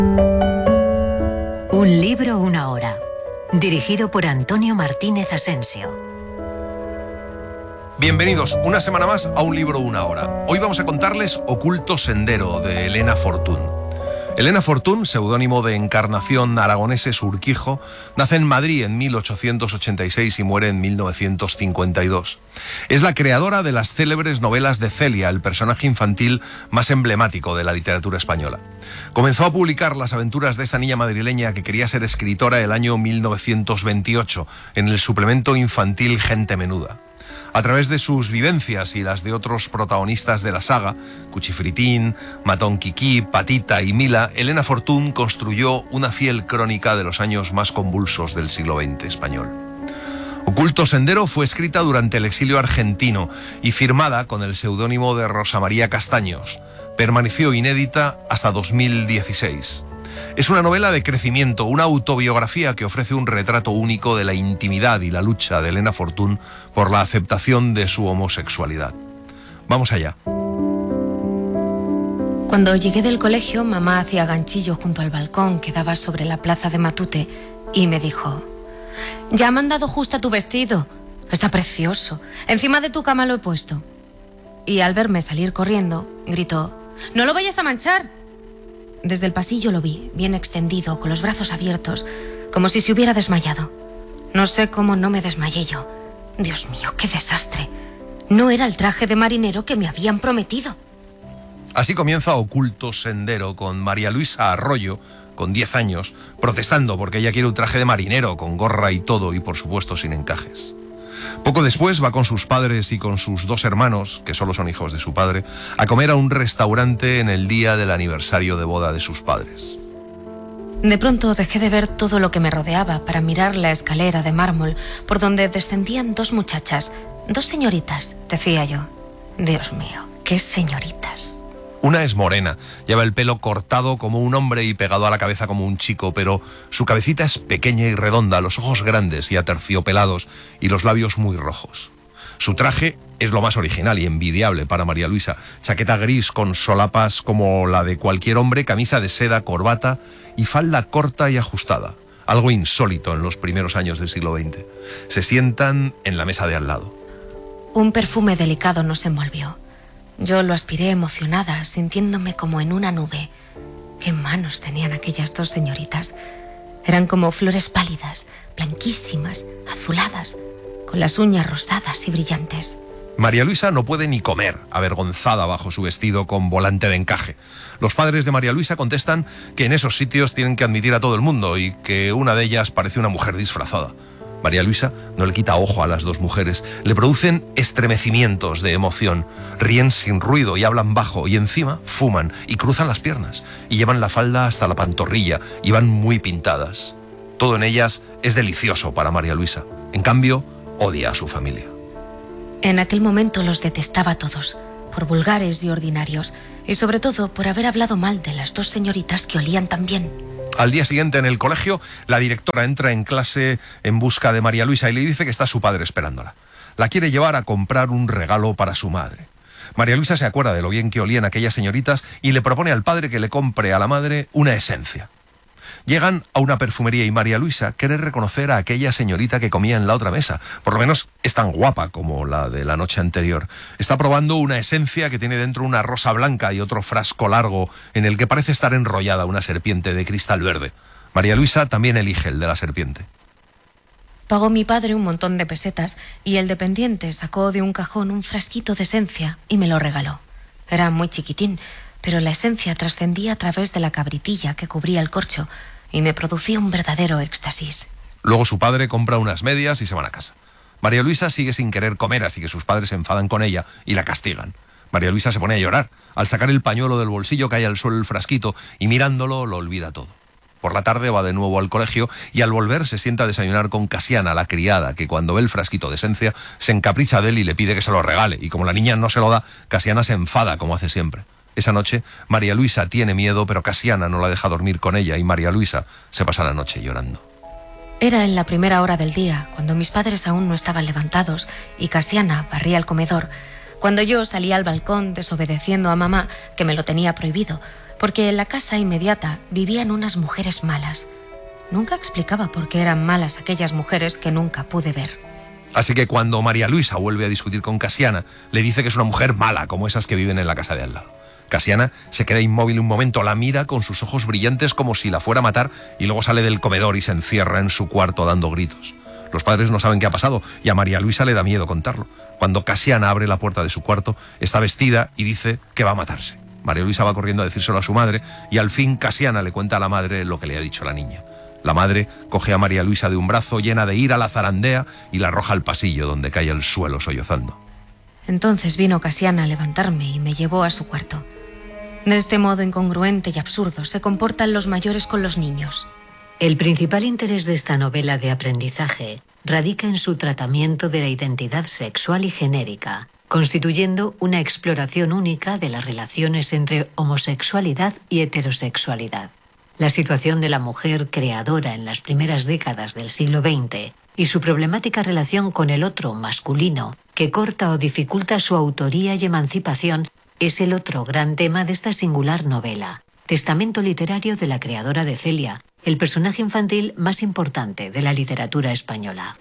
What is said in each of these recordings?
Un libro, una hora. Dirigido por Antonio Martínez Asensio. Bienvenidos una semana más a Un libro, una hora. Hoy vamos a contarles Oculto Sendero, de Elena Fortún. Elena Fortún, seudónimo de Encarnación Aragoneses Urquijo, nace en Madrid en 1886 y muere en 1952. Es la creadora de las célebres novelas de Celia, el personaje infantil más emblemático de la literatura española. Comenzó a publicar las aventuras de esta niña madrileña que quería ser escritora el año 1928 en el suplemento infantil Gente Menuda. A través de sus vivencias y las de otros protagonistas de la saga, Cuchifritín, Matón Kikí, Patita y Mila, Elena Fortún construyó una fiel crónica de los años más convulsos del siglo XX español. Oculto Sendero fue escrita durante el exilio argentino y firmada con el seudónimo de Rosa María Castaños. Permaneció inédita hasta 2016. Es una novela de crecimiento, una autobiografía que ofrece un retrato único de la intimidad y la lucha de Elena Fortún por la aceptación de su homosexualidad. Vamos allá. Cuando llegué del colegio, mamá hacía ganchillo junto al balcón que daba sobre la plaza de Matute y me dijo: «Ya me han dado justa tu vestido. Está precioso. Encima de tu cama lo he puesto». Y al verme salir corriendo, gritó: «¡No lo vayas a manchar!». Desde el pasillo lo vi, bien extendido, con los brazos abiertos, como si se hubiera desmayado. No sé cómo no me desmayé yo. Dios mío, qué desastre. No era el traje de marinero que me habían prometido. Así comienza Oculto Sendero, con María Luisa Arroyo, con 10 años, protestando porque ella quiere un traje de marinero, con gorra y todo, y por supuesto sin encajes. Poco después va con sus padres y con sus 2 hermanos, que solo son hijos de su padre, a comer a un restaurante en el día del aniversario de boda de sus padres. De pronto dejé de ver todo lo que me rodeaba para mirar la escalera de mármol por donde descendían 2 muchachas, 2 señoritas, decía yo. Dios mío, qué señoritas. Una es morena, lleva el pelo cortado como un hombre y pegado a la cabeza como un chico, pero su cabecita es pequeña y redonda, los ojos grandes y aterciopelados y los labios muy rojos. Su traje es lo más original y envidiable para María Luisa: chaqueta gris con solapas como la de cualquier hombre, camisa de seda, corbata y falda corta y ajustada, algo insólito en los primeros años del siglo XX. Se sientan en la mesa de al lado. Un perfume delicado nos envolvió. Yo lo aspiré emocionada, sintiéndome como en una nube. Qué manos tenían aquellas 2 señoritas. Eran como flores pálidas, blanquísimas, azuladas, con las uñas rosadas y brillantes. María Luisa no puede ni comer, avergonzada bajo su vestido con volante de encaje. Los padres de María Luisa contestan que en esos sitios tienen que admitir a todo el mundo y que una de ellas parece una mujer disfrazada. María Luisa no le quita ojo a las 2 mujeres, le producen estremecimientos de emoción, ríen sin ruido y hablan bajo, y encima fuman y cruzan las piernas y llevan la falda hasta la pantorrilla y van muy pintadas. Todo en ellas es delicioso para María Luisa. En cambio, odia a su familia. En aquel momento los detestaba a todos, por vulgares y ordinarios, y sobre todo por haber hablado mal de las 2 señoritas que olían tan bien. Al día siguiente en el colegio, la directora entra en clase en busca de María Luisa y le dice que está su padre esperándola. La quiere llevar a comprar un regalo para su madre. María Luisa se acuerda de lo bien que olían aquellas señoritas y le propone al padre que le compre a la madre una esencia. Llegan a una perfumería y María Luisa quiere reconocer a aquella señorita que comía en la otra mesa. Por lo menos es tan guapa como la de la noche anterior. Está probando una esencia que tiene dentro una rosa blanca y otro frasco largo en el que parece estar enrollada una serpiente de cristal verde. María Luisa también elige el de la serpiente. Pagó mi padre un montón de pesetas y el dependiente sacó de un cajón un frasquito de esencia y me lo regaló. Era muy chiquitín, pero la esencia trascendía a través de la cabritilla que cubría el corcho y me producía un verdadero éxtasis. Luego su padre compra unas medias y se van a casa. María Luisa sigue sin querer comer, así que sus padres se enfadan con ella y la castigan. María Luisa se pone a llorar. Al sacar el pañuelo del bolsillo cae al suelo el frasquito y mirándolo lo olvida todo. Por la tarde va de nuevo al colegio y al volver se sienta a desayunar con Casiana, la criada, que cuando ve el frasquito de esencia se encapricha de él y le pide que se lo regale. Y como la niña no se lo da, Casiana se enfada como hace siempre. Esa noche, María Luisa tiene miedo, pero Casiana no la deja dormir con ella y María Luisa se pasa la noche llorando. Era en la primera hora del día, cuando mis padres aún no estaban levantados y Casiana barría el comedor, cuando yo salía al balcón desobedeciendo a mamá, que me lo tenía prohibido, porque en la casa inmediata vivían unas mujeres malas. Nunca explicaba por qué eran malas aquellas mujeres que nunca pude ver. Así que cuando María Luisa vuelve a discutir con Casiana, le dice que es una mujer mala, como esas que viven en la casa de al lado. Casiana se queda inmóvil un momento, la mira con sus ojos brillantes como si la fuera a matar y luego sale del comedor y se encierra en su cuarto dando gritos. Los padres no saben qué ha pasado y a María Luisa le da miedo contarlo. Cuando Casiana abre la puerta de su cuarto, está vestida y dice que va a matarse. María Luisa va corriendo a decírselo a su madre y al fin Casiana le cuenta a la madre lo que le ha dicho la niña. La madre coge a María Luisa de un brazo, llena de ira, la zarandea y la arroja al pasillo, donde cae al suelo sollozando. Entonces vino Casiana a levantarme y me llevó a su cuarto. De este modo incongruente y absurdo se comportan los mayores con los niños. El principal interés de esta novela de aprendizaje radica en su tratamiento de la identidad sexual y genérica, constituyendo una exploración única de las relaciones entre homosexualidad y heterosexualidad. La situación de la mujer creadora en las primeras décadas del siglo XX y su problemática relación con el otro masculino, que corta o dificulta su autoría y emancipación, es el otro gran tema de esta singular novela, testamento literario de la creadora de Celia, el personaje infantil más importante de la literatura española.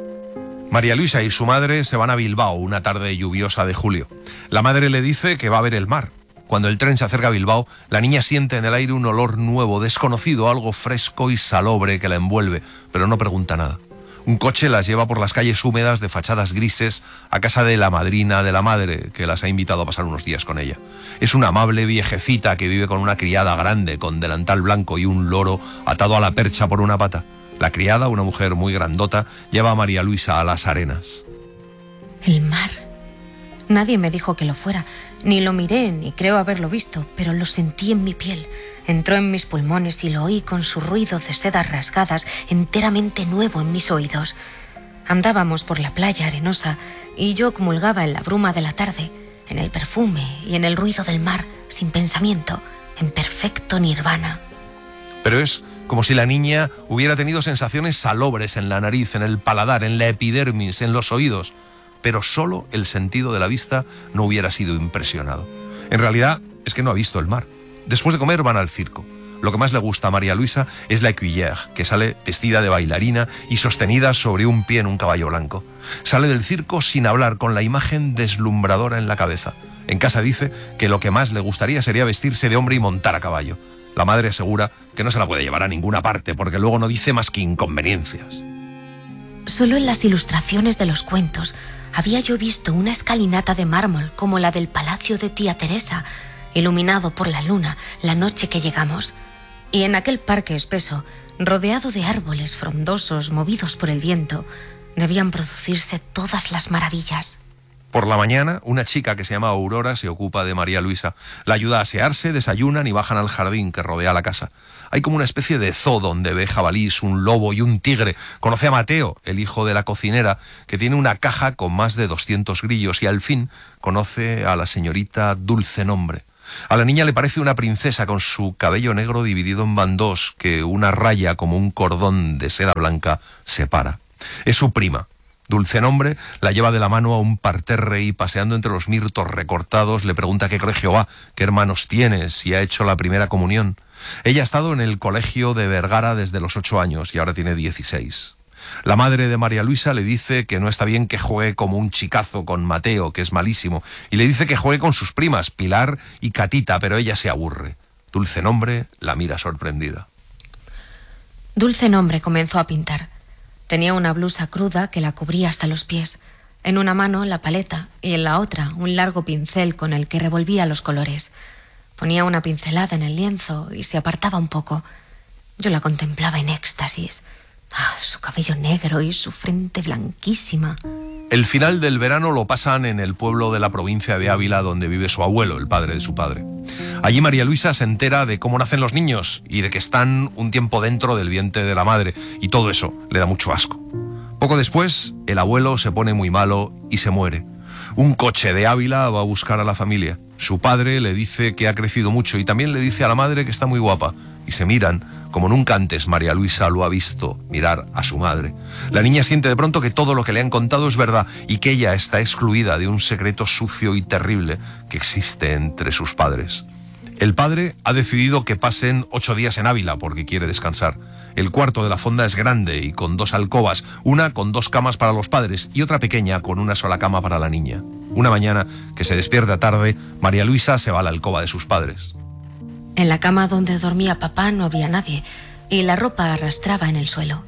María Luisa y su madre se van a Bilbao una tarde lluviosa de julio. La madre le dice que va a ver el mar. Cuando el tren se acerca a Bilbao, la niña siente en el aire un olor nuevo, desconocido, algo fresco y salobre que la envuelve, pero no pregunta nada. Un coche las lleva por las calles húmedas de fachadas grises a casa de la madrina de la madre, que las ha invitado a pasar unos días con ella. Es una amable viejecita que vive con una criada grande, con delantal blanco y un loro atado a la percha por una pata. La criada, una mujer muy grandota, lleva a María Luisa a las arenas. El mar. Nadie me dijo que lo fuera, ni lo miré, ni creo haberlo visto, pero lo sentí en mi piel. Entró en mis pulmones y lo oí con su ruido de sedas rasgadas, enteramente nuevo en mis oídos. Andábamos por la playa arenosa y yo comulgaba en la bruma de la tarde, en el perfume y en el ruido del mar, sin pensamiento, en perfecto nirvana. Pero es como si la niña hubiera tenido sensaciones salobres en la nariz, en el paladar, en la epidermis, en los oídos, pero solo el sentido de la vista no hubiera sido impresionado. En realidad es que no ha visto el mar. Después de comer van al circo. Lo que más le gusta a María Luisa es la écuyère, que sale vestida de bailarina y sostenida sobre un pie en un caballo blanco. Sale del circo sin hablar, con la imagen deslumbradora en la cabeza. En casa dice que lo que más le gustaría sería vestirse de hombre y montar a caballo. La madre asegura que no se la puede llevar a ninguna parte porque luego no dice más que inconveniencias. Solo en las ilustraciones de los cuentos había yo visto una escalinata de mármol como la del palacio de tía Teresa, iluminado por la luna la noche que llegamos. Y en aquel parque espeso, rodeado de árboles frondosos movidos por el viento, debían producirse todas las maravillas. Por la mañana, una chica que se llama Aurora se ocupa de María Luisa. La ayuda a asearse, desayunan y bajan al jardín que rodea la casa. Hay como una especie de zoo donde ve jabalís, un lobo y un tigre. Conoce a Mateo, el hijo de la cocinera, que tiene una caja con más de 200 grillos, y al fin conoce a la señorita Dulce Nombre. A la niña le parece una princesa con su cabello negro dividido en bandós que una raya como un cordón de seda blanca separa. Es su prima. Dulce Nombre la lleva de la mano a un parterre y, paseando entre los mirtos recortados, le pregunta qué colegio va, qué hermanos tiene, si ha hecho la primera comunión. Ella ha estado en el colegio de Vergara desde los 8 años y ahora tiene 16. La madre de María Luisa le dice que no está bien que juegue como un chicazo con Mateo, que es malísimo, y le dice que juegue con sus primas, Pilar y Catita, pero ella se aburre. Dulce Nombre la mira sorprendida. Dulce Nombre comenzó a pintar. Tenía una blusa cruda que la cubría hasta los pies. En una mano la paleta y en la otra un largo pincel con el que revolvía los colores. Ponía una pincelada en el lienzo y se apartaba un poco. Yo la contemplaba en éxtasis. Su cabello negro y su frente blanquísima. El final del verano lo pasan en el pueblo de la provincia de Ávila donde vive su abuelo, el padre de su padre. Allí María Luisa se entera de cómo nacen los niños y de que están un tiempo dentro del vientre de la madre, y todo eso le da mucho asco. Poco después, el abuelo se pone muy malo y se muere. Un coche de Ávila va a buscar a la familia. Su padre le dice que ha crecido mucho y también le dice a la madre que está muy guapa, y se miran como nunca antes María Luisa lo ha visto mirar a su madre. La niña siente de pronto que todo lo que le han contado es verdad y que ella está excluida de un secreto sucio y terrible que existe entre sus padres. El padre ha decidido que pasen 8 días en Ávila porque quiere descansar. El cuarto de la fonda es grande y con 2 alcobas, una con 2 camas para los padres y otra pequeña con una sola cama para la niña. Una mañana, que se despierta tarde, María Luisa se va a la alcoba de sus padres. En la cama donde dormía papá no había nadie y la ropa arrastraba en el suelo.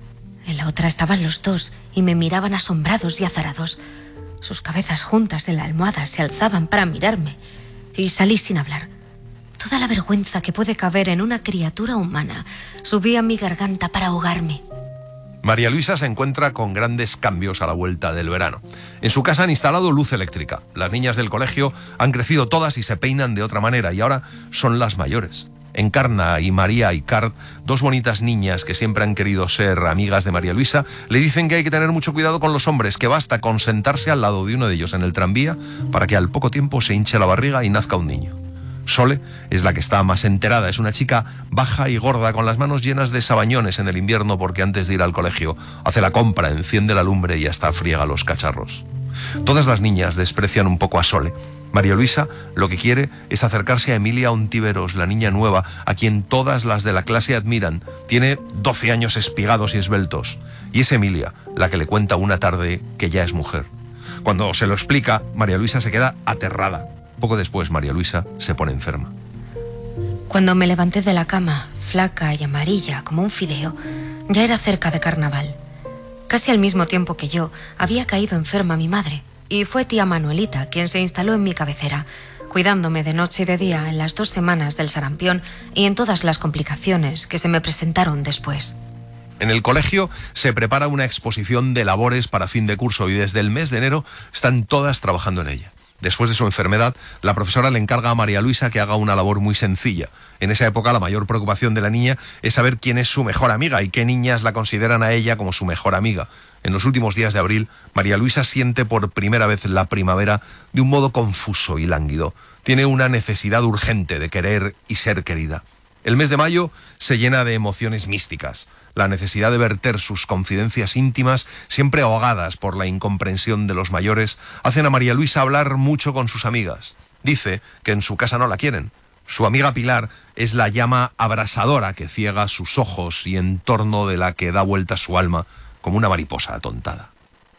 En la otra estaban los dos y me miraban asombrados y azarados. Sus cabezas juntas en la almohada se alzaban para mirarme y salí sin hablar. Toda la vergüenza que puede caber en una criatura humana subía a mi garganta para ahogarme. María Luisa se encuentra con grandes cambios a la vuelta del verano. En su casa han instalado luz eléctrica. Las niñas del colegio han crecido todas y se peinan de otra manera y ahora son las mayores. Encarna y María Icart, 2 bonitas niñas que siempre han querido ser amigas de María Luisa, le dicen que hay que tener mucho cuidado con los hombres, que basta con sentarse al lado de uno de ellos en el tranvía para que al poco tiempo se hinche la barriga y nazca un niño. Sole es la que está más enterada, es una chica baja y gorda con las manos llenas de sabañones en el invierno porque antes de ir al colegio hace la compra, enciende la lumbre y hasta friega los cacharros. Todas las niñas desprecian un poco a Sole. María Luisa lo que quiere es acercarse a Emilia Ontiveros, la niña nueva, a quien todas las de la clase admiran. Tiene 12 años espigados y esbeltos. Y es Emilia la que le cuenta una tarde que ya es mujer. Cuando se lo explica, María Luisa se queda aterrada. Poco después, María Luisa se pone enferma. Cuando me levanté de la cama, flaca y amarilla como un fideo, ya era cerca de carnaval. Casi al mismo tiempo que yo, había caído enferma mi madre, y fue tía Manuelita quien se instaló en mi cabecera, cuidándome de noche y de día en las 2 semanas del sarampión y en todas las complicaciones que se me presentaron después. En el colegio se prepara una exposición de labores para fin de curso y desde el mes de enero están todas trabajando en ella. Después de su enfermedad, la profesora le encarga a María Luisa que haga una labor muy sencilla. En esa época la mayor preocupación de la niña es saber quién es su mejor amiga y qué niñas la consideran a ella como su mejor amiga. En los últimos días de abril, María Luisa siente por primera vez la primavera de un modo confuso y lánguido. Tiene una necesidad urgente de querer y ser querida. El mes de mayo se llena de emociones místicas. La necesidad de verter sus confidencias íntimas, siempre ahogadas por la incomprensión de los mayores, hacen a María Luisa hablar mucho con sus amigas. Dice que en su casa no la quieren. Su amiga Pilar es la llama abrasadora que ciega sus ojos y en torno de la que da vuelta su alma como una mariposa atontada.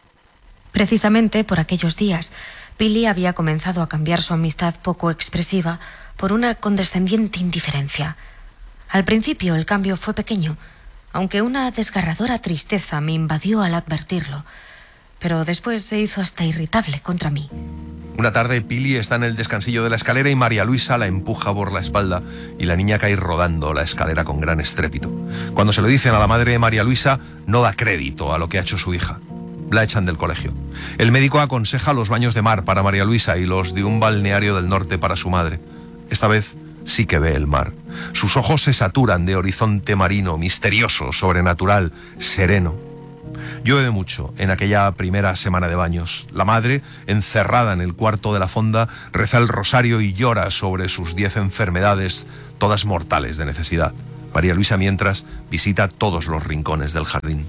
Precisamente por aquellos días, Pili había comenzado a cambiar su amistad poco expresiva por una condescendiente indiferencia. Al principio el cambio fue pequeño, aunque una desgarradora tristeza me invadió al advertirlo, pero después se hizo hasta irritable contra mí. Una tarde Pili está en el descansillo de la escalera y María Luisa la empuja por la espalda y la niña cae rodando la escalera con gran estrépito. Cuando se lo dicen a la madre de María Luisa, no da crédito a lo que ha hecho su hija. La echan del colegio. El médico aconseja los baños de mar para María Luisa y los de un balneario del norte para su madre. Esta vez sí que ve el mar. Sus ojos se saturan de horizonte marino, misterioso, sobrenatural, sereno. Llueve mucho en aquella primera semana de baños. La madre, encerrada en el cuarto de la fonda, reza el rosario y llora sobre sus 10 enfermedades, todas mortales de necesidad. María Luisa, mientras, visita todos los rincones del jardín.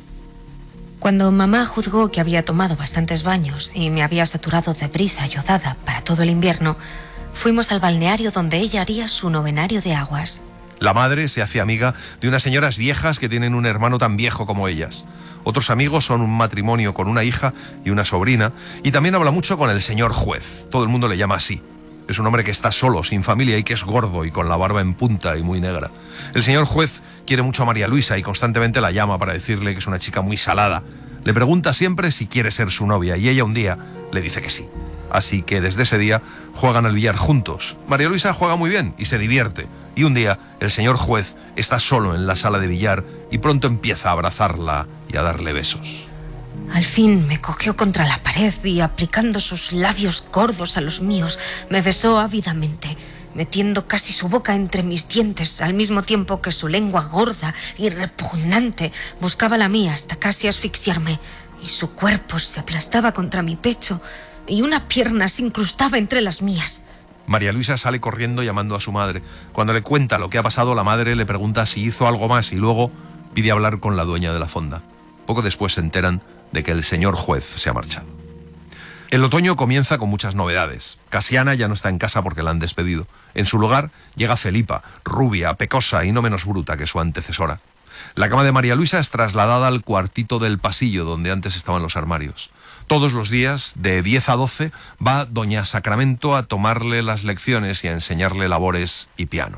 Cuando mamá juzgó que había tomado bastantes baños y me había saturado de brisa yodada para todo el invierno, fuimos al balneario donde ella haría su novenario de aguas. La madre se hace amiga de unas señoras viejas que tienen un hermano tan viejo como ellas. Otros amigos son un matrimonio con una hija y una sobrina, y también habla mucho con el señor juez. Todo el mundo le llama así. Es un hombre que está solo, sin familia y que es gordo y con la barba en punta y muy negra. El señor juez quiere mucho a María Luisa y constantemente la llama para decirle que es una chica muy salada. Le pregunta siempre si quiere ser su novia y ella un día le dice que sí. Así que desde ese día juegan al billar juntos. María Luisa juega muy bien y se divierte. Y un día el señor juez está solo en la sala de billar y pronto empieza a abrazarla y a darle besos. Al fin me cogió contra la pared y aplicando sus labios gordos a los míos, me besó ávidamente, metiendo casi su boca entre mis dientes al mismo tiempo que su lengua gorda y repugnante buscaba la mía hasta casi asfixiarme, y su cuerpo se aplastaba contra mi pecho y una pierna se incrustaba entre las mías. María Luisa sale corriendo llamando a su madre. Cuando le cuenta lo que ha pasado, la madre le pregunta si hizo algo más y luego pide hablar con la dueña de la fonda. Poco después se enteran de que el señor juez se ha marchado. El otoño comienza con muchas novedades. Casiana ya no está en casa porque la han despedido. En su lugar llega Felipa, rubia, pecosa y no menos bruta que su antecesora. La cama de María Luisa es trasladada al cuartito del pasillo donde antes estaban los armarios. Todos los días, de 10 a 12, va doña Sacramento a tomarle las lecciones y a enseñarle labores y piano.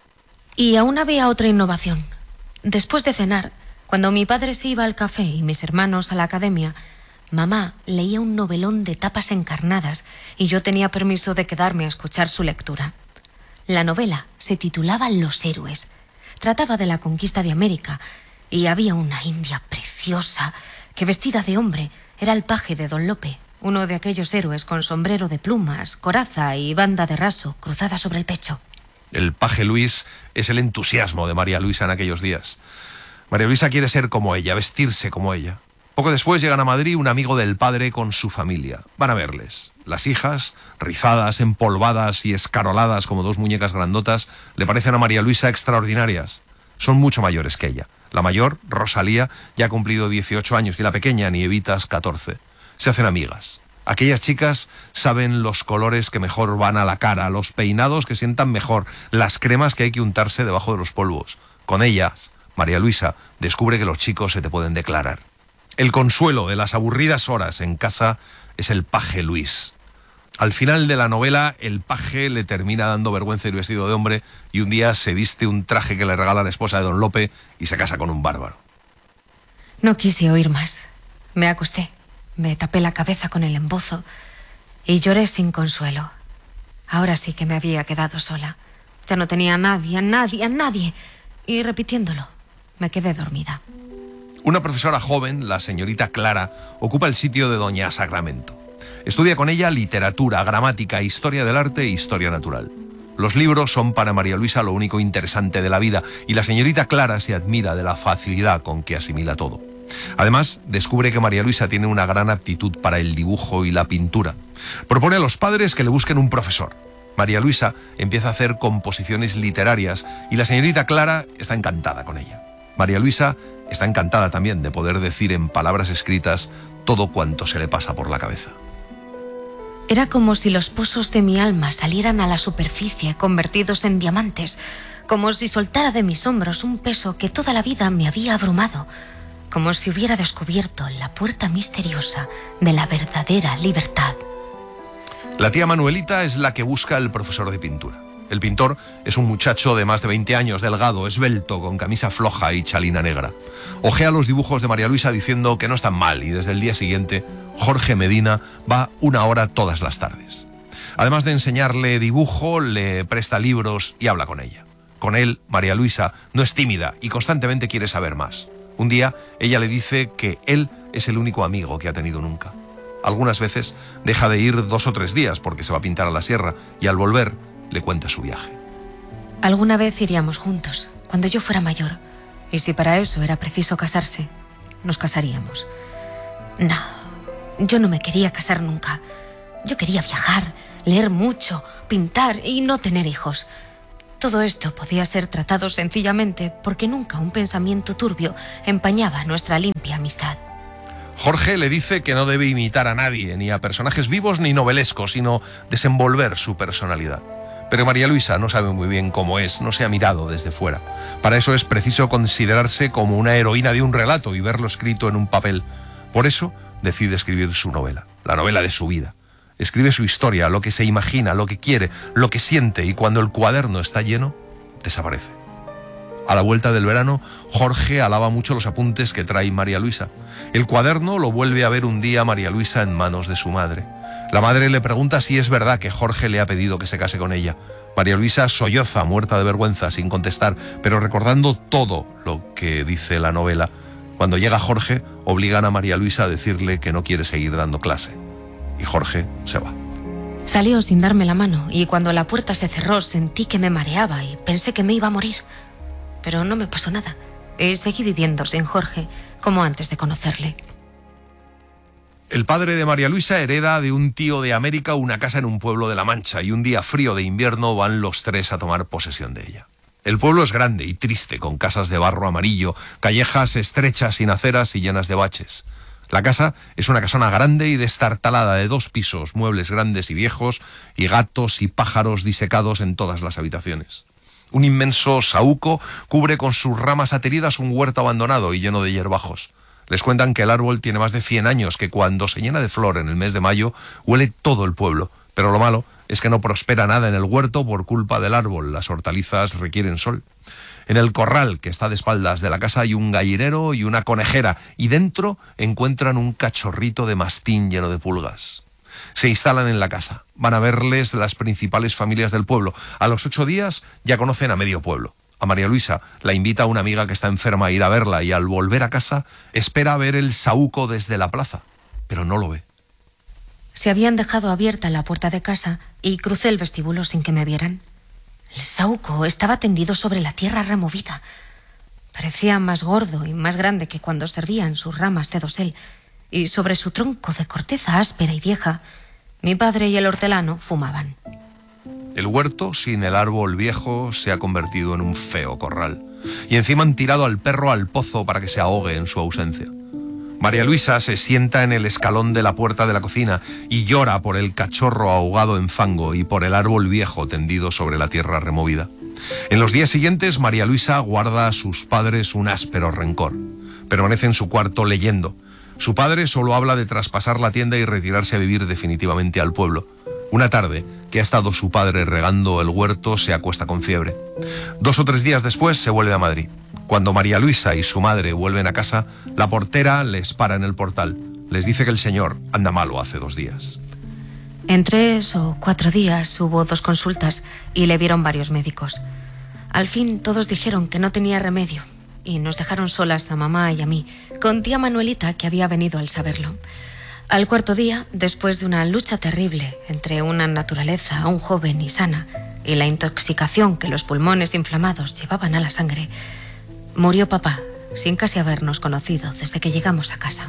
Y aún había otra innovación. Después de cenar, cuando mi padre se iba al café y mis hermanos a la academia, mamá leía un novelón de tapas encarnadas y yo tenía permiso de quedarme a escuchar su lectura. La novela se titulaba Los héroes. Trataba de la conquista de América y había una india preciosa que, vestida de hombre, era el paje de Don Lope, uno de aquellos héroes con sombrero de plumas, coraza y banda de raso cruzada sobre el pecho. El paje Luis es el entusiasmo de María Luisa en aquellos días. María Luisa quiere ser como ella, vestirse como ella. Poco después llegan a Madrid un amigo del padre con su familia. Van a verles. Las hijas, rizadas, empolvadas y escaroladas como dos muñecas grandotas, le parecen a María Luisa extraordinarias. Son mucho mayores que ella. La mayor, Rosalía, ya ha cumplido 18 años y la pequeña, Nievitas, 14. Se hacen amigas. Aquellas chicas saben los colores que mejor van a la cara, los peinados que sientan mejor, las cremas que hay que untarse debajo de los polvos. Con ellas, María Luisa descubre que los chicos se te pueden declarar. El consuelo de las aburridas horas en casa es el paje Luis. Al final de la novela, el paje le termina dando vergüenza ir vestido de hombre y un día se viste un traje que le regala la esposa de Don Lope y se casa con un bárbaro. No quise oír más. Me acosté, me tapé la cabeza con el embozo y lloré sin consuelo. Ahora sí que me había quedado sola. Ya no tenía a nadie. Y repitiéndolo, me quedé dormida. Una profesora joven, la señorita Clara, ocupa el sitio de doña Sacramento. Estudia con ella literatura, gramática, historia del arte e historia natural. Los libros son para María Luisa lo único interesante de la vida y la señorita Clara se admira de la facilidad con que asimila todo. Además, descubre que María Luisa tiene una gran aptitud para el dibujo y la pintura. Propone a los padres que le busquen un profesor. María Luisa empieza a hacer composiciones literarias y la señorita Clara está encantada con ella. María Luisa está encantada también de poder decir en palabras escritas todo cuanto se le pasa por la cabeza. Era como si los pozos de mi alma salieran a la superficie convertidos en diamantes, como si soltara de mis hombros un peso que toda la vida me había abrumado, como si hubiera descubierto la puerta misteriosa de la verdadera libertad. La tía Manuelita es la que busca al profesor de pintura. El pintor es un muchacho de más de 20 años, delgado, esbelto, con camisa floja y chalina negra. Ojea los dibujos de María Luisa diciendo que no están mal y desde el día siguiente Jorge Medina va 1 hora todas las tardes. Además de enseñarle dibujo, le presta libros y habla con ella. Con él, María Luisa no es tímida y constantemente quiere saber más. Un día, ella le dice que él es el único amigo que ha tenido nunca. Algunas veces deja de ir 2 o 3 días porque se va a pintar a la sierra y al volver le cuenta su viaje. Alguna vez iríamos juntos, cuando yo fuera mayor. Y si para eso era preciso casarse, nos casaríamos. No, yo no me quería casar nunca. Yo quería viajar, leer mucho, pintar y no tener hijos. Todo esto podía ser tratado sencillamente porque nunca un pensamiento turbio empañaba nuestra limpia amistad. Jorge le dice que no debe imitar a nadie, ni a personajes vivos ni novelescos, sino desenvolver su personalidad. Pero María Luisa no sabe muy bien cómo es, no se ha mirado desde fuera. Para eso es preciso considerarse como una heroína de un relato y verlo escrito en un papel. Por eso decide escribir su novela, la novela de su vida. Escribe su historia, lo que se imagina, lo que quiere, lo que siente, y cuando el cuaderno está lleno, desaparece. A la vuelta del verano, Jorge alaba mucho los apuntes que trae María Luisa. El cuaderno lo vuelve a ver un día María Luisa en manos de su madre. La madre le pregunta si es verdad que Jorge le ha pedido que se case con ella. María Luisa solloza, muerta de vergüenza, sin contestar, pero recordando todo lo que dice la novela. Cuando llega Jorge, obligan a María Luisa a decirle que no quiere seguir dando clase. Y Jorge se va. Salió sin darme la mano y cuando la puerta se cerró sentí que me mareaba y pensé que me iba a morir. Pero no me pasó nada y seguí viviendo sin Jorge como antes de conocerle. El padre de María Luisa hereda de un tío de América una casa en un pueblo de La Mancha y un día frío de invierno van los 3 a tomar posesión de ella. El pueblo es grande y triste, con casas de barro amarillo, callejas estrechas sin aceras y llenas de baches. La casa es una casona grande y destartalada de 2 pisos, muebles grandes y viejos, y gatos y pájaros disecados en todas las habitaciones. Un inmenso saúco cubre con sus ramas ateridas un huerto abandonado y lleno de hierbajos. Les cuentan que el árbol tiene más de 100 años, que cuando se llena de flor en el mes de mayo huele todo el pueblo. Pero lo malo es que no prospera nada en el huerto por culpa del árbol. Las hortalizas requieren sol. En el corral, que está de espaldas de la casa, hay un gallinero y una conejera, y dentro encuentran un cachorrito de mastín lleno de pulgas. Se instalan en la casa. Van a verles las principales familias del pueblo. A los 8 días ya conocen a medio pueblo. A María Luisa la invita una amiga que está enferma a ir a verla, y al volver a casa espera ver el saúco desde la plaza, pero no lo ve. Se habían dejado abierta la puerta de casa y crucé el vestíbulo sin que me vieran. El saúco estaba tendido sobre la tierra removida. Parecía más gordo y más grande que cuando servían sus ramas de dosel, y sobre su tronco de corteza áspera y vieja, mi padre y el hortelano fumaban. El huerto, sin el árbol viejo, se ha convertido en un feo corral, y encima han tirado al perro al pozo para que se ahogue en su ausencia. María Luisa se sienta en el escalón de la puerta de la cocina y llora por el cachorro ahogado en fango y por el árbol viejo tendido sobre la tierra removida. En los días siguientes, María Luisa guarda a sus padres un áspero rencor. Permanece en su cuarto leyendo. Su padre solo habla de traspasar la tienda y retirarse a vivir definitivamente al pueblo. Una tarde, que ha estado su padre regando el huerto, se acuesta con fiebre. 2 o 3 días después se vuelve a Madrid. Cuando María Luisa y su madre vuelven a casa, la portera les para en el portal. Les dice que el señor anda malo hace 2 días. En 3 o 4 días hubo 2 consultas y le vieron varios médicos. Al fin todos dijeron que no tenía remedio y nos dejaron solas a mamá y a mí, con tía Manuelita, que había venido al saberlo. Al 4.º día, después de una lucha terrible entre una naturaleza aún joven y sana y la intoxicación que los pulmones inflamados llevaban a la sangre, murió papá, sin casi habernos conocido desde que llegamos a casa.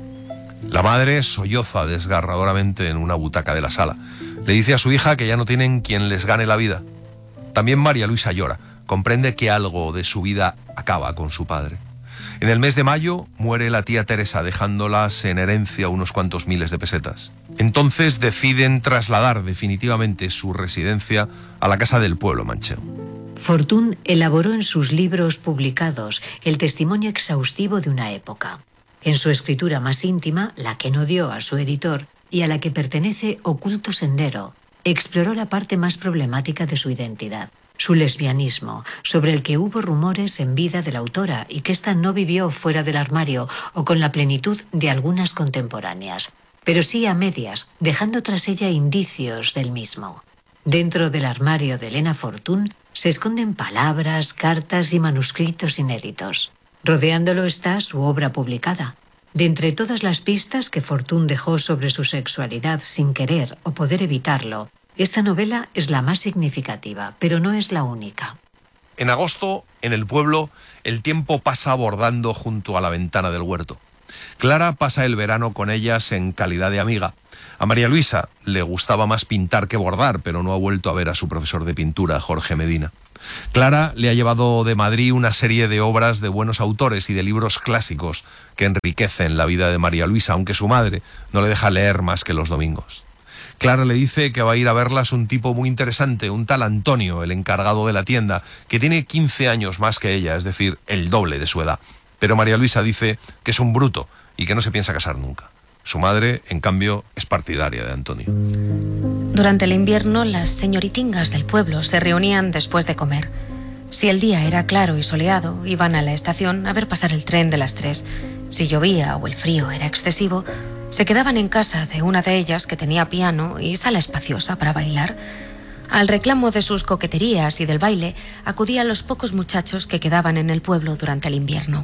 La madre solloza desgarradoramente en una butaca de la sala. Le dice a su hija que ya no tienen quien les gane la vida. También María Luisa llora. Comprende que algo de su vida acaba con su padre. En el mes de mayo muere la tía Teresa, dejándolas en herencia unos cuantos miles de pesetas. Entonces deciden trasladar definitivamente su residencia a la casa del pueblo manchego. Fortuny elaboró en sus libros publicados el testimonio exhaustivo de una época. En su escritura más íntima, la que no dio a su editor y a la que pertenece Oculto Sendero, exploró la parte más problemática de su identidad, su lesbianismo, sobre el que hubo rumores en vida de la autora y que ésta no vivió fuera del armario o con la plenitud de algunas contemporáneas, pero sí a medias, dejando tras ella indicios del mismo. Dentro del armario de Elena Fortuny se esconden palabras, cartas y manuscritos inéditos. Rodeándolo está su obra publicada. De entre todas las pistas que Fortuny dejó sobre su sexualidad sin querer o poder evitarlo, esta novela es la más significativa, pero no es la única. En agosto, en el pueblo, el tiempo pasa bordando junto a la ventana del huerto. Clara pasa el verano con ellas en calidad de amiga. A María Luisa le gustaba más pintar que bordar, pero no ha vuelto a ver a su profesor de pintura, Jorge Medina. Clara le ha llevado de Madrid una serie de obras de buenos autores y de libros clásicos que enriquecen la vida de María Luisa, aunque su madre no le deja leer más que los domingos. Clara le dice que va a ir a verlas un tipo muy interesante, un tal Antonio, el encargado de la tienda, que tiene 15 años más que ella, es decir, el doble de su edad. Pero María Luisa dice que es un bruto y que no se piensa casar nunca. Su madre, en cambio, es partidaria de Antonio. Durante el invierno, las señoritingas del pueblo se reunían después de comer. Si el día era claro y soleado, iban a la estación a ver pasar el tren de las 3. Si llovía o el frío era excesivo, se quedaban en casa de una de ellas que tenía piano y sala espaciosa para bailar. Al reclamo de sus coqueterías y del baile, acudían los pocos muchachos que quedaban en el pueblo durante el invierno.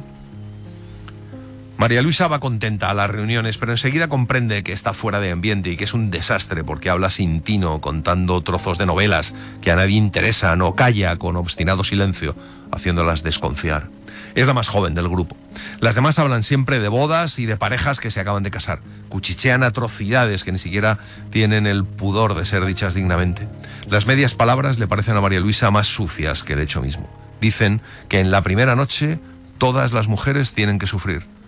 María Luisa va contenta a las reuniones, pero enseguida comprende que está fuera de ambiente y que es un desastre porque habla sin tino, contando trozos de novelas que a nadie interesan, o calla con obstinado silencio, haciéndolas desconfiar. Es la más joven del grupo. Las demás hablan siempre de bodas y de parejas que se acaban de casar. Cuchichean atrocidades que ni siquiera tienen el pudor de ser dichas dignamente. Las medias palabras le parecen a María Luisa más sucias que el hecho mismo. Dicen que en la primera noche todas las mujeres tienen que sufrir.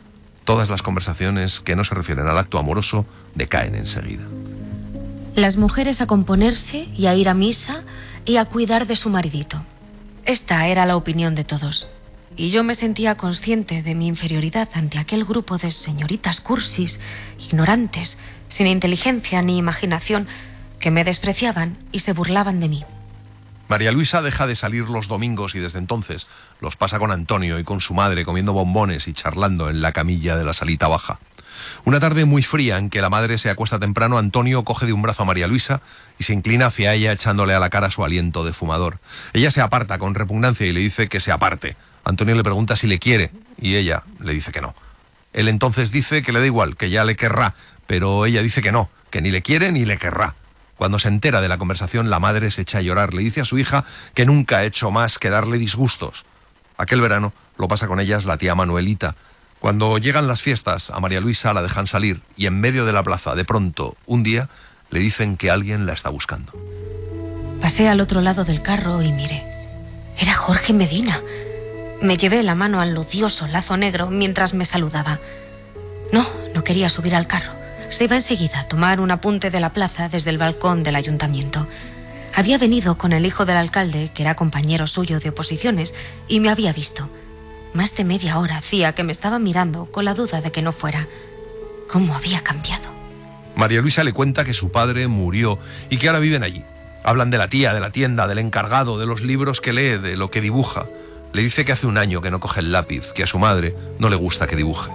Todas las conversaciones que no se refieren al acto amoroso decaen enseguida. Las mujeres a componerse y a ir a misa y a cuidar de su maridito. Esta era la opinión de todos. Y yo me sentía consciente de mi inferioridad ante aquel grupo de señoritas cursis, ignorantes, sin inteligencia ni imaginación, que me despreciaban y se burlaban de mí. María Luisa deja de salir los domingos y desde entonces los pasa con Antonio y con su madre comiendo bombones y charlando en la camilla de la salita baja. Una tarde muy fría en que la madre se acuesta temprano, Antonio coge de un brazo a María Luisa y se inclina hacia ella echándole a la cara su aliento de fumador. Ella se aparta con repugnancia y le dice que se aparte. Antonio le pregunta si le quiere y ella le dice que no. Él entonces dice que le da igual, que ya le querrá, pero ella dice que no, que ni le quiere ni le querrá. Cuando se entera de la conversación, la madre se echa a llorar. Le dice a su hija que nunca ha hecho más que darle disgustos. Aquel verano lo pasa con ellas la tía Manuelita. Cuando llegan las fiestas, a María Luisa la dejan salir y en medio de la plaza, de pronto, un día, le dicen que alguien la está buscando. Pasé al otro lado del carro y miré. Era Jorge Medina. Me llevé la mano al odioso lazo negro mientras me saludaba. No quería subir al carro. Se iba enseguida a tomar un apunte de la plaza desde el balcón del ayuntamiento. Había venido con el hijo del alcalde, que era compañero suyo de oposiciones, y me había visto. Más de media hora hacía que me estaba mirando con la duda de que no fuera. ¿Cómo había cambiado? María Luisa le cuenta que su padre murió y que ahora viven allí. Hablan de la tía, de la tienda, del encargado, de los libros que lee, de lo que dibuja. Le dice que hace un año que no coge el lápiz, que a su madre no le gusta que dibuje.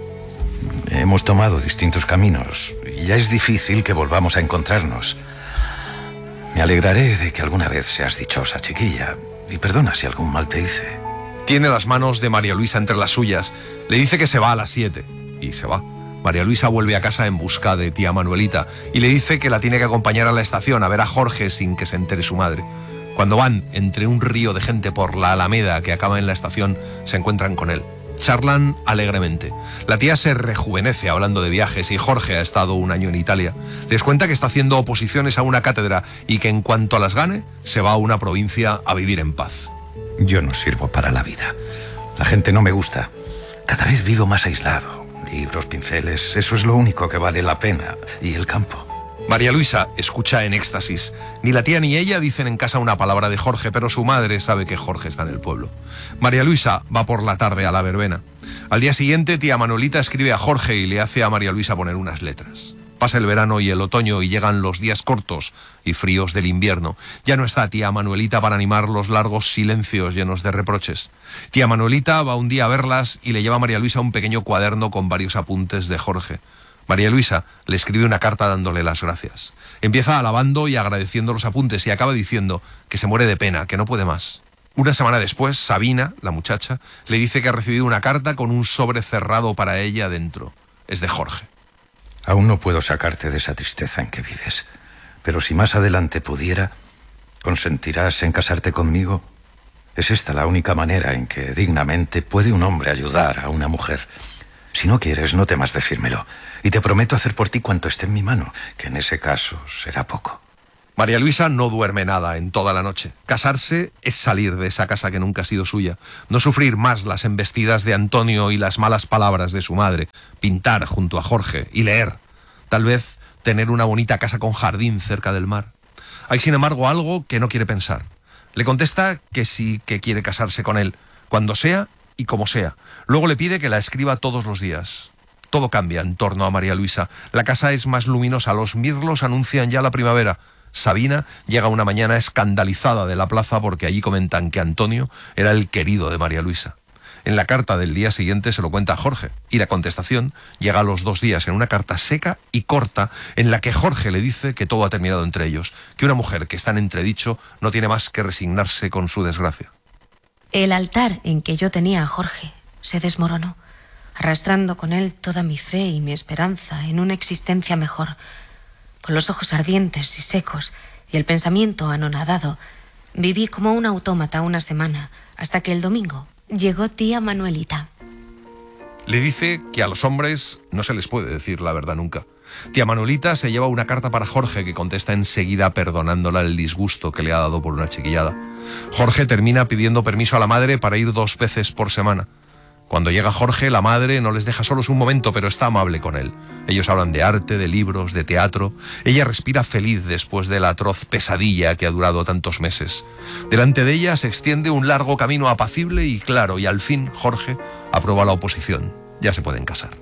Hemos tomado distintos caminos y ya es difícil que volvamos a encontrarnos. Me alegraré de que alguna vez seas dichosa, chiquilla, y perdona si algún mal te hice. Tiene las manos de María Luisa entre las suyas. Le dice que se va a las 7 y se va. María Luisa vuelve a casa en busca de tía Manuelita y le dice que la tiene que acompañar a la estación a ver a Jorge sin que se entere su madre. Cuando van entre un río de gente por la Alameda que acaba en la estación, se encuentran con él. Charlan alegremente. La tía se rejuvenece hablando de viajes y Jorge ha estado un año en Italia. Les cuenta que está haciendo oposiciones a una cátedra y que en cuanto las gane, se va a una provincia a vivir en paz. Yo no sirvo para la vida. La gente no me gusta. Cada vez vivo más aislado. Libros, pinceles, eso es lo único que vale la pena. Y el campo. María Luisa escucha en éxtasis. Ni la tía ni ella dicen en casa una palabra de Jorge, pero su madre sabe que Jorge está en el pueblo. María Luisa va por la tarde a la verbena. Al día siguiente, tía Manuelita escribe a Jorge y le hace a María Luisa poner unas letras. Pasa el verano y el otoño y llegan los días cortos y fríos del invierno. Ya no está tía Manuelita para animar los largos silencios llenos de reproches. Tía Manuelita va un día a verlas y le lleva a María Luisa un pequeño cuaderno con varios apuntes de Jorge. María Luisa le escribe una carta dándole las gracias. Empieza alabando y agradeciendo los apuntes y acaba diciendo que se muere de pena, que no puede más. Una semana después, Sabina, la muchacha, le dice que ha recibido una carta con un sobre cerrado para ella dentro. Es de Jorge. Aún no puedo sacarte de esa tristeza en que vives, pero si más adelante pudiera, ¿consentirás en casarte conmigo? Es esta la única manera en que dignamente puede un hombre ayudar a una mujer. Si no quieres, no temas decírmelo. Y te prometo hacer por ti cuanto esté en mi mano, que en ese caso será poco. María Luisa no duerme nada en toda la noche. Casarse es salir de esa casa que nunca ha sido suya. No sufrir más las embestidas de Antonio y las malas palabras de su madre. Pintar junto a Jorge y leer. Tal vez tener una bonita casa con jardín cerca del mar. Hay, sin embargo, algo que no quiere pensar. Le contesta que sí que quiere casarse con él, cuando sea y como sea. Luego le pide que la escriba todos los días. Todo cambia en torno a María Luisa. La casa es más luminosa, los mirlos anuncian ya la primavera. Sabina llega una mañana escandalizada de la plaza porque allí comentan que Antonio era el querido de María Luisa. En la carta del día siguiente se lo cuenta a Jorge y la contestación llega a los 2 días en una carta seca y corta en la que Jorge le dice que todo ha terminado entre ellos, que una mujer que está en entredicho no tiene más que resignarse con su desgracia. El altar en que yo tenía a Jorge se desmoronó, arrastrando con él toda mi fe y mi esperanza en una existencia mejor. Con los ojos ardientes y secos y el pensamiento anonadado, viví como un autómata una semana, hasta que el domingo llegó tía Manuelita. Le dice que a los hombres no se les puede decir la verdad nunca. Tía Manuelita se lleva una carta para Jorge que contesta enseguida perdonándola el disgusto que le ha dado por una chiquillada. Jorge termina pidiendo permiso a la madre para ir 2 veces por semana. Cuando llega Jorge, la madre no les deja solos un momento, pero está amable con él. Ellos hablan de arte, de libros, de teatro. Ella respira feliz después de la atroz pesadilla que ha durado tantos meses. Delante de ella se extiende un largo camino apacible y claro, y al fin Jorge aprueba la oposición. Ya se pueden casar.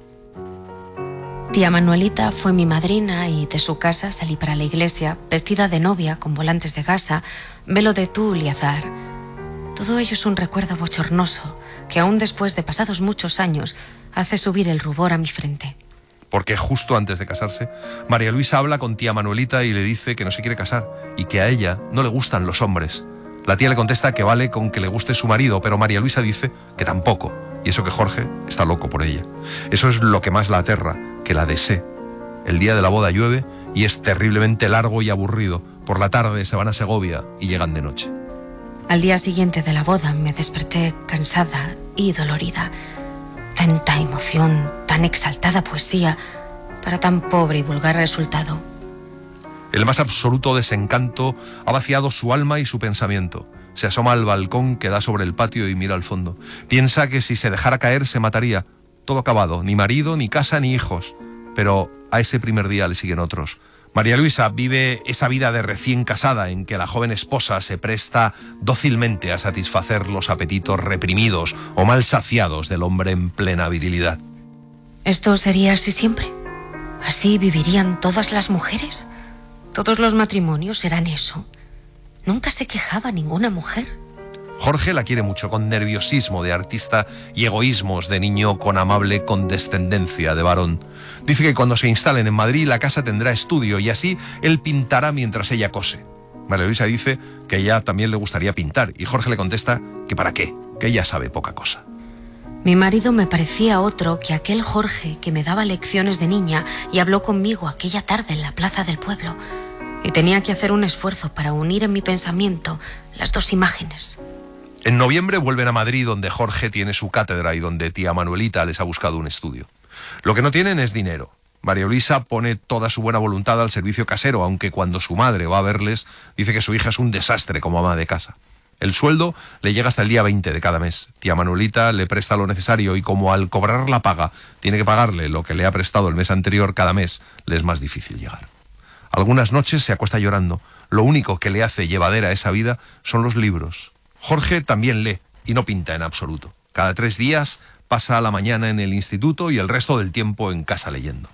Tía Manuelita fue mi madrina y de su casa salí para la iglesia, vestida de novia, con volantes de gasa, velo de tul y azar. Todo ello es un recuerdo bochornoso que aún después de pasados muchos años hace subir el rubor a mi frente. Porque justo antes de casarse, María Luisa habla con tía Manuelita y le dice que no se quiere casar y que a ella no le gustan los hombres. La tía le contesta que vale con que le guste su marido, pero María Luisa dice que tampoco, y eso que Jorge está loco por ella. Eso es lo que más la aterra, que la desee. El día de la boda llueve y es terriblemente largo y aburrido. Por la tarde se van a Segovia y llegan de noche. Al día siguiente de la boda me desperté cansada y dolorida. Tanta emoción, tan exaltada poesía, para tan pobre y vulgar resultado. El más absoluto desencanto ha vaciado su alma y su pensamiento. Se asoma al balcón que da sobre el patio y mira al fondo. Piensa que si se dejara caer se mataría. Todo acabado, ni marido, ni casa, ni hijos. Pero a ese primer día le siguen otros. María Luisa vive esa vida de recién casada en que la joven esposa se presta dócilmente a satisfacer los apetitos reprimidos o mal saciados del hombre en plena virilidad. ¿Esto sería así siempre? ¿Así vivirían todas las mujeres? ¿Todos los matrimonios serán eso? ¿Nunca se quejaba ninguna mujer? Jorge la quiere mucho, con nerviosismo de artista y egoísmos de niño con amable condescendencia de varón. Dice que cuando se instalen en Madrid la casa tendrá estudio y así él pintará mientras ella cose. María Luisa dice que a ella también le gustaría pintar y Jorge le contesta que para qué, que ella sabe poca cosa. Mi marido me parecía otro que aquel Jorge que me daba lecciones de niña y habló conmigo aquella tarde en la plaza del pueblo. Y tenía que hacer un esfuerzo para unir en mi pensamiento las dos imágenes. En noviembre vuelven a Madrid, donde Jorge tiene su cátedra y donde tía Manuelita les ha buscado un estudio. Lo que no tienen es dinero. María Luisa pone toda su buena voluntad al servicio casero, aunque cuando su madre va a verles dice que su hija es un desastre como ama de casa. El sueldo le llega hasta el día 20 de cada mes. Tía Manuelita le presta lo necesario y como al cobrar la paga tiene que pagarle lo que le ha prestado el mes anterior cada mes, le es más difícil llegar. Algunas noches se acuesta llorando. Lo único que le hace llevadera esa vida son los libros. Jorge también lee y no pinta en absoluto. Cada 3 días pasa la mañana en el instituto y el resto del tiempo en casa leyendo.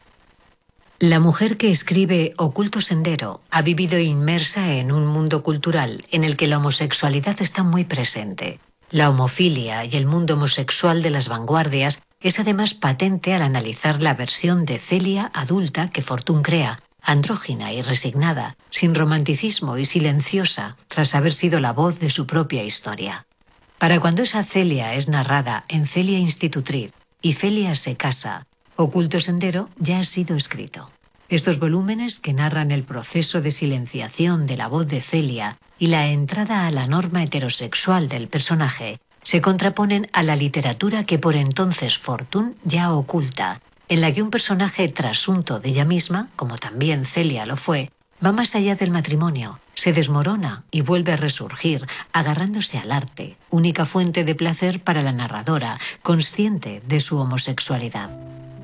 La mujer que escribe Oculto Sendero ha vivido inmersa en un mundo cultural en el que la homosexualidad está muy presente. La homofilia y el mundo homosexual de las vanguardias es además patente al analizar la versión de Celia adulta que Fortuny crea, andrógina y resignada, sin romanticismo y silenciosa, tras haber sido la voz de su propia historia. Para cuando esa Celia es narrada en Celia Institutriz y Celia se casa, Oculto Sendero ya ha sido escrito. Estos volúmenes, que narran el proceso de silenciación de la voz de Celia y la entrada a la norma heterosexual del personaje, se contraponen a la literatura que por entonces Fortuny ya oculta, en la que un personaje trasunto de ella misma, como también Celia lo fue, va más allá del matrimonio, se desmorona y vuelve a resurgir, agarrándose al arte, única fuente de placer para la narradora, consciente de su homosexualidad.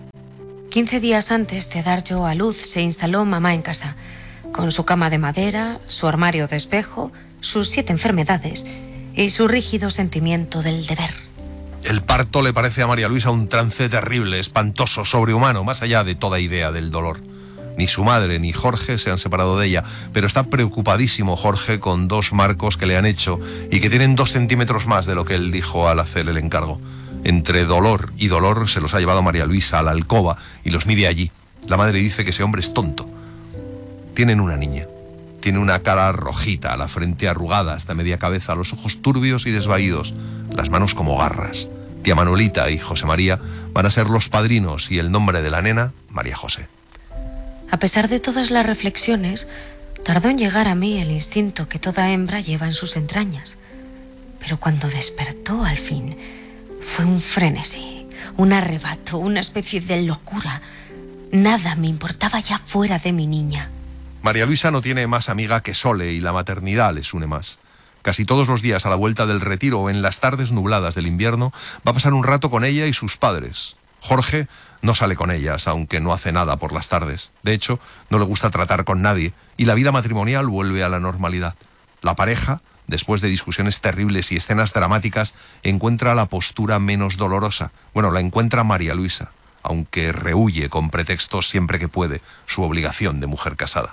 15 días antes de dar yo a luz se instaló mamá en casa, con su cama de madera, su armario de espejo, sus 7 enfermedades y su rígido sentimiento del deber. El parto le parece a María Luisa un trance terrible, espantoso, sobrehumano, más allá de toda idea del dolor. Ni su madre ni Jorge se han separado de ella, pero está preocupadísimo Jorge con 2 marcos que le han hecho y que tienen 2 centímetros más de lo que él dijo al hacer el encargo. Entre dolor y dolor se los ha llevado María Luisa a la alcoba y los mide allí. La madre dice que ese hombre es tonto. Tienen una niña. Tiene una cara rojita, la frente arrugada hasta media cabeza, los ojos turbios y desvaídos, las manos como garras. Tía Manuelita y José María van a ser los padrinos y el nombre de la nena, María José. A pesar de todas las reflexiones, tardó en llegar a mí el instinto que toda hembra lleva en sus entrañas. Pero cuando despertó al fin, fue un frenesí, un arrebato, una especie de locura. Nada me importaba ya fuera de mi niña. María Luisa no tiene más amiga que Sole y la maternidad les une más. Casi todos los días a la vuelta del retiro o en las tardes nubladas del invierno va a pasar un rato con ella y sus padres. Jorge no sale con ellas, aunque no hace nada por las tardes. De hecho, no le gusta tratar con nadie y la vida matrimonial vuelve a la normalidad. La pareja, después de discusiones terribles y escenas dramáticas, encuentra la postura menos dolorosa. Bueno, la encuentra María Luisa, aunque rehúye con pretextos siempre que puede su obligación de mujer casada.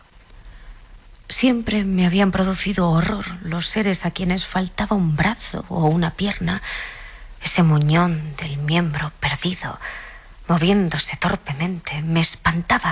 Siempre me habían producido horror los seres a quienes faltaba un brazo o una pierna, ese muñón del miembro perdido, moviéndose torpemente, me espantaba.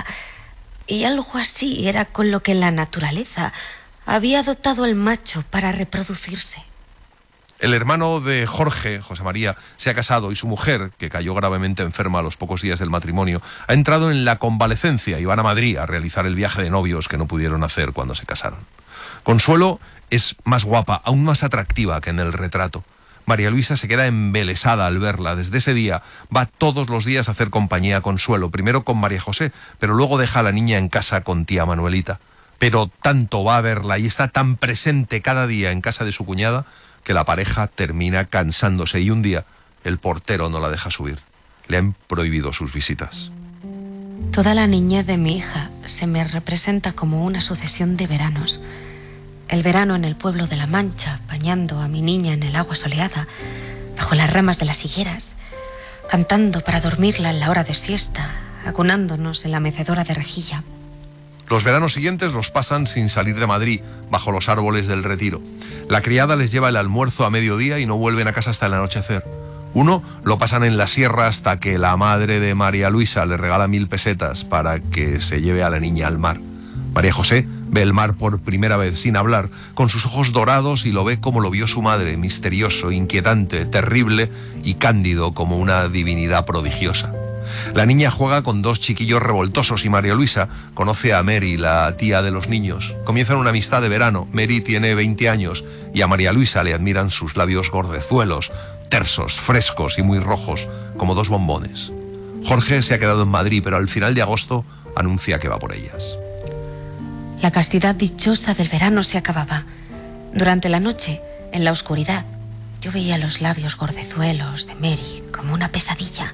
Y algo así era con lo que la naturaleza había dotado al macho para reproducirse. El hermano de Jorge, José María, se ha casado y su mujer, que cayó gravemente enferma a los pocos días del matrimonio, ha entrado en la convalecencia y van a Madrid a realizar el viaje de novios que no pudieron hacer cuando se casaron. Consuelo es más guapa, aún más atractiva que en el retrato. María Luisa se queda embelesada al verla. Desde ese día va todos los días a hacer compañía a Consuelo, primero con María José, pero luego deja a la niña en casa con tía Manuelita. Pero tanto va a verla y está tan presente cada día en casa de su cuñada que la pareja termina cansándose y un día el portero no la deja subir. Le han prohibido sus visitas. Toda la niñez de mi hija se me representa como una sucesión de veranos. El verano en el pueblo de La Mancha, bañando a mi niña en el agua soleada, bajo las ramas de las higueras, cantando para dormirla en la hora de siesta, acunándonos en la mecedora de rejilla. Los veranos siguientes los pasan sin salir de Madrid, bajo los árboles del Retiro. La criada les lleva el almuerzo a mediodía y no vuelven a casa hasta el anochecer. Uno lo pasan en la sierra hasta que la madre de María Luisa le regala 1000 pesetas para que se lleve a la niña al mar. María José ve el mar por primera vez, sin hablar, con sus ojos dorados y lo ve como lo vio su madre, misterioso, inquietante, terrible y cándido como una divinidad prodigiosa. La niña juega con 2 chiquillos revoltosos y María Luisa conoce a Mary, la tía de los niños. Comienzan una amistad de verano. Mary tiene 20 años y a María Luisa le admiran sus labios gordezuelos, tersos, frescos y muy rojos, como 2 bombones. Jorge se ha quedado en Madrid, pero al final de agosto anuncia que va por ellas. La castidad dichosa del verano se acababa. Durante la noche, en la oscuridad, yo veía los labios gordezuelos de Mary como una pesadilla.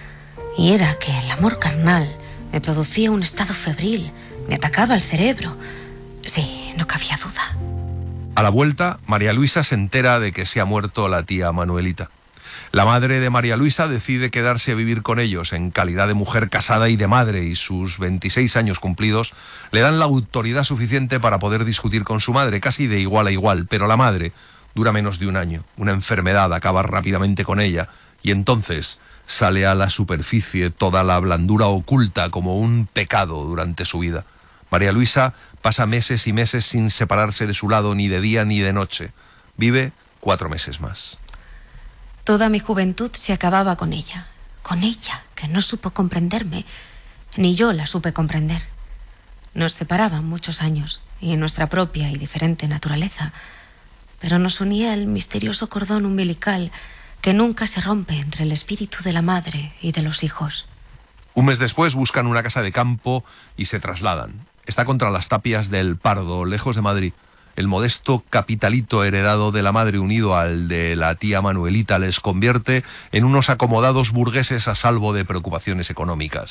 Y era que el amor carnal me producía un estado febril, me atacaba el cerebro. Sí, no cabía duda. A la vuelta, María Luisa se entera de que se ha muerto la tía Manuelita. La madre de María Luisa decide quedarse a vivir con ellos en calidad de mujer casada y de madre, y sus 26 años cumplidos le dan la autoridad suficiente para poder discutir con su madre, casi de igual a igual, pero la madre dura menos de un año. Una enfermedad acaba rápidamente con ella y entonces sale a la superficie toda la blandura oculta como un pecado durante su vida. María Luisa pasa meses y meses sin separarse de su lado ni de día ni de noche. Vive 4 meses más. Toda mi juventud se acababa con ella, que no supo comprenderme, ni yo la supe comprender. Nos separaban muchos años y nuestra propia y diferente naturaleza, pero nos unía el misterioso cordón umbilical que nunca se rompe entre el espíritu de la madre y de los hijos. Un mes después buscan una casa de campo y se trasladan. Está contra las tapias del Pardo, lejos de Madrid. El modesto capitalito heredado de la madre unido al de la tía Manuelita les convierte en unos acomodados burgueses a salvo de preocupaciones económicas.